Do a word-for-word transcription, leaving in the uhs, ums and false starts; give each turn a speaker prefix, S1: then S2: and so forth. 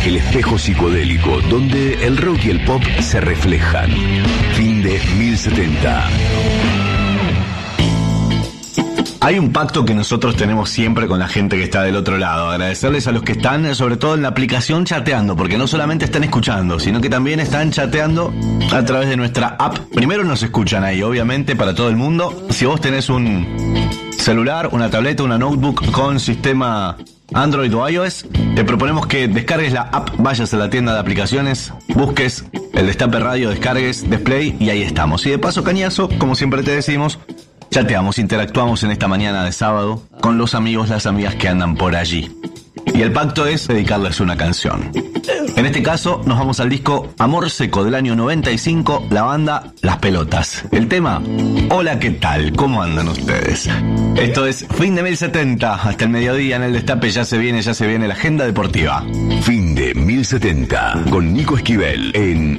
S1: el espejo psicodélico donde el rock y el pop se reflejan. Fin de mil setenta.
S2: Hay un pacto que nosotros tenemos siempre con la gente que está del otro lado. Agradecerles a los que están, sobre todo en la aplicación, chateando, porque no solamente están escuchando, sino que también están chateando a través de nuestra app. Primero nos escuchan ahí, obviamente, para todo el mundo. Si vos tenés un celular, una tableta, una notebook con sistema Android o iOS, te proponemos que descargues la app, vayas a la tienda de aplicaciones, busques el Destape Radio, descargues, Desplay y ahí estamos. Y de paso, cañazo, como siempre te decimos, chateamos, interactuamos en esta mañana de sábado con los amigos, las amigas que andan por allí. Y el pacto es dedicarles una canción. En este caso nos vamos al disco Amor Seco del año noventa y cinco, la banda Las Pelotas. El tema, hola, ¿qué tal? ¿Cómo andan ustedes? Esto es Fin de mil setenta, hasta el mediodía en el Destape, ya se viene, ya se viene la agenda deportiva.
S1: Fin de mil setenta, con Nico Esquivel en